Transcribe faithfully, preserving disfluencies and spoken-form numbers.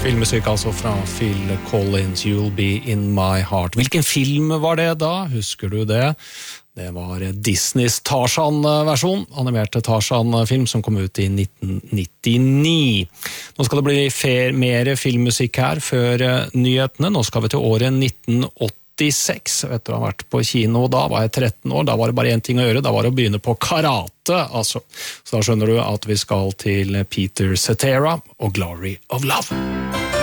Filmmusikk altså fra Phil Collins, You'll Be In My Heart. Hvilken film var det da? Husker du det? Det var Disneys Tarzan-versjon, animerte Tarzan-film som kom ut i nitten nittini. Nå skal det bli fer, mer filmmusikk her før nyhetene. Nå skal vi til året nitten åttiseks. Etter å ha vært på kino da, var jeg tretten år, da var det bare en ting å gjøre, da var det å begynne på karate, altså. Så da skjønner du at vi skal til Peter Cetera og Glory of Love.